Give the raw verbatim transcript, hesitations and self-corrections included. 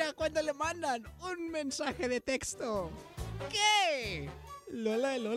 llega cuando le mandan un mensaje de texto. ¿Qué? Lola de Lola.